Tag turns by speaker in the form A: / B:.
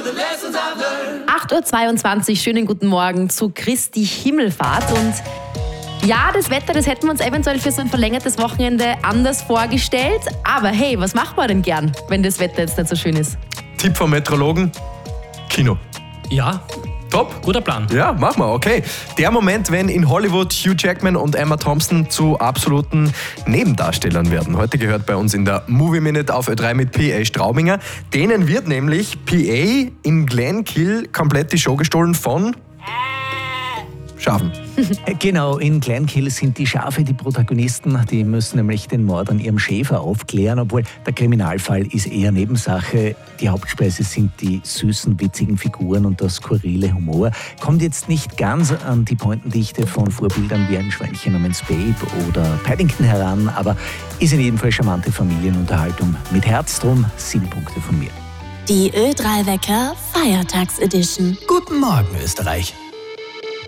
A: 8:22 Uhr, schönen guten Morgen zu Christi Himmelfahrt. Und ja, das Wetter, das hätten wir uns eventuell für so ein verlängertes Wochenende anders vorgestellt. Aber hey, was macht man denn gern, wenn das Wetter jetzt nicht so schön ist?
B: Tipp vom Meteorologen: Kino.
C: Ja,
B: Top.
C: guter Plan.
B: Ja, mach mal, okay. Der Moment, wenn in Hollywood Hugh Jackman und Emma Thompson zu absoluten Nebendarstellern werden. Heute gehört bei uns in der Movie Minute auf Ö3 mit P.A. Straubinger. Denen wird nämlich P.A. in Glenkill komplett die Show gestohlen von Schafen.
D: Genau, in Glenkill sind die Schafe die Protagonisten. Die müssen nämlich den Mord an ihrem Schäfer aufklären, obwohl der Kriminalfall ist eher Nebensache. Die Hauptspeise sind die süßen, witzigen Figuren und der skurrile Humor. Kommt jetzt nicht ganz an die Pointendichte von Vorbildern wie ein Schweinchen namens Babe oder Paddington heran, aber ist in jedem Fall charmante Familienunterhaltung. Mit Herz drum 7 Punkte von mir.
E: Die Ö3 Wecker Feiertags-Edition.
F: Guten Morgen, Österreich.